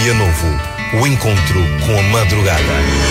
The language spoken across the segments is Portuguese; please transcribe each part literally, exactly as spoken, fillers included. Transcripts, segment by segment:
dia novo, o encontro com a madrugada.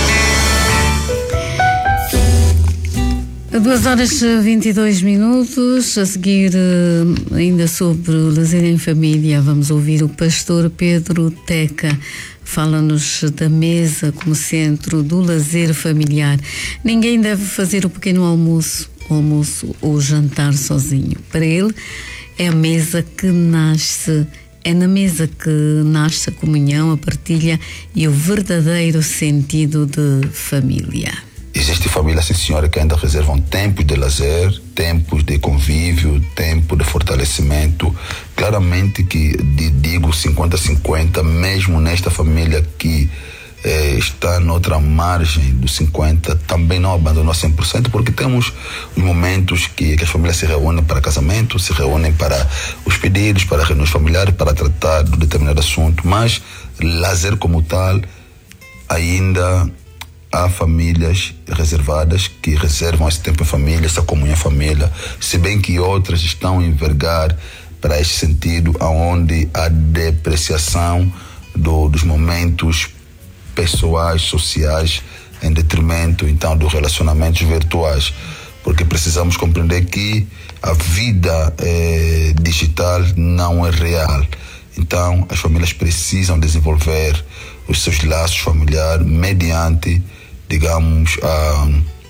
duas horas e vinte e dois minutos. A seguir, ainda sobre o lazer em família, vamos ouvir o pastor Pedro Teca. Fala-nos da mesa como centro do lazer familiar. Ninguém deve fazer o pequeno almoço, o almoço ou jantar sozinho. Para ele, é a mesa que nasce, é na mesa que nasce a comunhão, a partilha e o verdadeiro sentido de família. Existe família, sim senhora, que ainda reservam tempos de lazer, tempos de convívio, tempo de fortalecimento. Claramente que digo cinquenta a cinquenta, mesmo nesta família que eh, está noutra margem dos cinquenta, também não abandonou cem por cento, porque temos os momentos que, que as famílias se reúnem para casamento, se reúnem para os pedidos, para reuniões familiares, para tratar de um determinado assunto, mas lazer como tal ainda... Há famílias reservadas que reservam esse tempo em família, essa comunhão em família, se bem que outras estão a envergar para esse sentido, onde há depreciação do, dos momentos pessoais, sociais, em detrimento, então, dos relacionamentos virtuais. Porque precisamos compreender que a vida eh, digital não é real. Então, as famílias precisam desenvolver os seus laços familiares mediante, digamos, a,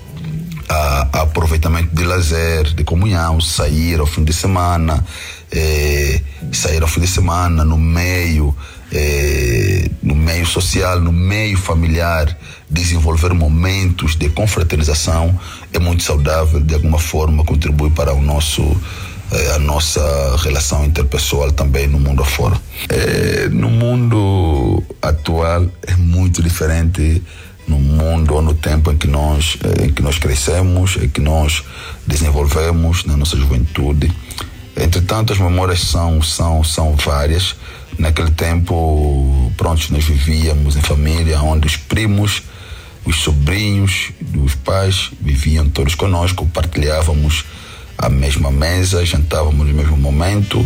a, a aproveitamento de lazer, de comunhão, sair ao fim de semana, eh, sair ao fim de semana no meio, eh, no meio social, no meio familiar, desenvolver momentos de confraternização é muito saudável, de alguma forma contribui para o nosso a nossa relação interpessoal também no mundo afora. É, no mundo atual é muito diferente no mundo ou no tempo em que nós, em que nós crescemos, em que nós desenvolvemos na nossa juventude. Entretanto, as memórias são, são, são várias. Naquele tempo, pronto, nós vivíamos em família, onde os primos, os sobrinhos dos pais viviam todos conosco, partilhávamos a mesma mesa, jantávamos no mesmo momento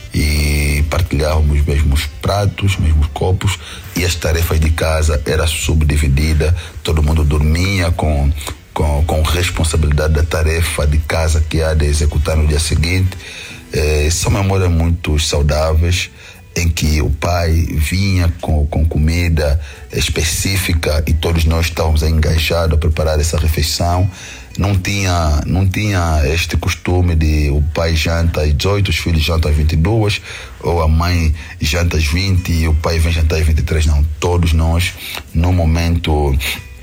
e partilhávamos os mesmos pratos, os mesmos copos, e as tarefas de casa eram subdivididas, todo mundo dormia com, com, com responsabilidade da tarefa de casa que há de executar no dia seguinte. Eh, são memórias muito saudáveis, em que o pai vinha com, com comida específica e todos nós estávamos engajados a preparar essa refeição. Não tinha, não tinha este costume de o pai janta às dezoito, os filhos jantam às vinte e duas, ou a mãe janta às vinte e o pai vem jantar às vinte e três. Não, todos nós, num momento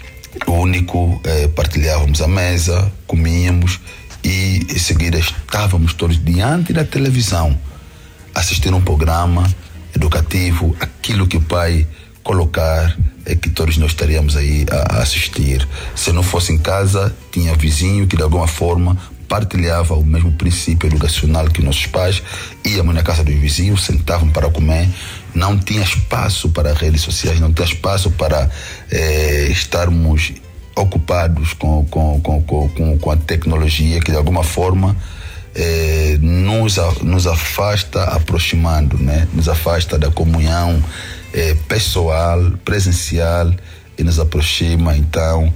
único, eh, partilhávamos a mesa, comíamos e em seguida estávamos todos diante da televisão, assistindo um programa educativo, aquilo que o pai colocar é que todos nós estaríamos aí a, a assistir. Se não fosse em casa, tinha vizinho que de alguma forma partilhava o mesmo princípio educacional que nossos pais. Íamos na casa dos vizinhos, sentavam para comer, não tinha espaço para redes sociais, não tinha espaço para eh, estarmos ocupados com, com, com, com, com a tecnologia que de alguma forma eh, nos, nos afasta, aproximando, né? Nos afasta da comunhão É, pessoal, presencial, e nos aproxima então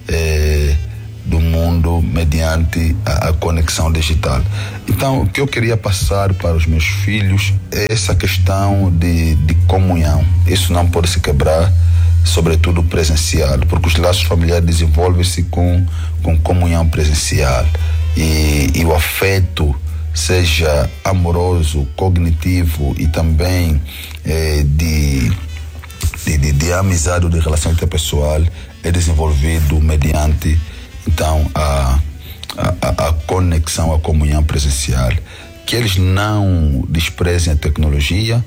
é, do mundo mediante a, a conexão digital. Então, o que eu queria passar para os meus filhos é essa questão de, de comunhão. Isso não pode se quebrar, sobretudo presencial, porque os laços familiares desenvolvem-se com, com comunhão presencial e, e o afeto, seja amoroso, cognitivo e também eh, de, de, de, de amizade ou de relação interpessoal, é desenvolvido mediante então a, a, a conexão, a comunhão presencial. Que eles não desprezem a tecnologia,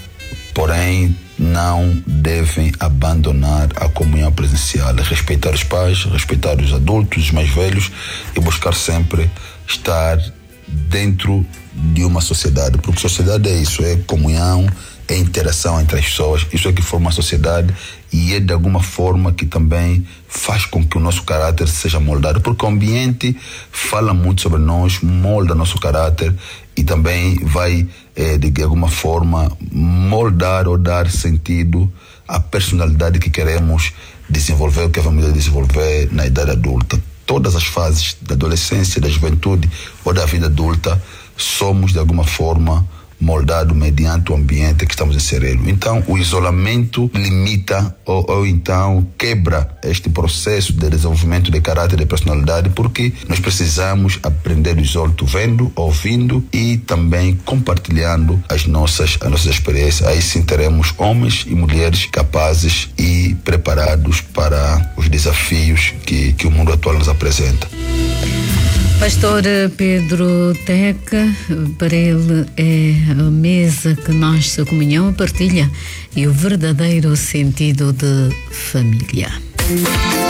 porém não devem abandonar a comunhão presencial, respeitar os pais, respeitar os adultos, os mais velhos, e buscar sempre estar dentro de uma sociedade, porque sociedade é isso, é comunhão, é interação entre as pessoas, isso é que forma a sociedade e é de alguma forma que também faz com que o nosso caráter seja moldado, porque o ambiente fala muito sobre nós, molda nosso caráter e também vai, eh, de alguma forma, moldar ou dar sentido à personalidade que queremos desenvolver, o que vamos desenvolver na idade adulta. Todas as fases da adolescência, da juventude ou da vida adulta, somos de alguma forma moldados mediante o ambiente que estamos inseridos. Então, o isolamento limita ou, ou então quebra este processo de desenvolvimento de caráter e de personalidade, porque nós precisamos aprender dos outros, vendo, ouvindo e também compartilhando as nossas, as nossas experiências. Aí sim teremos homens e mulheres capazes e preparados para os desafios que, que o mundo atual nos apresenta. Pastor Pedro Teca, para ele é a mesa que nasce a comunhão, a partilha e o verdadeiro sentido de família.